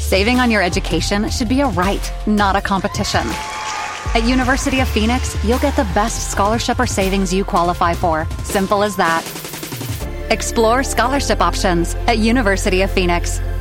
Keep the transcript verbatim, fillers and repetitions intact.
Saving on your education should be a right, not a competition. At University of Phoenix, you'll get the best scholarship or savings you qualify for. Simple as that. Explore scholarship options at University of Phoenix.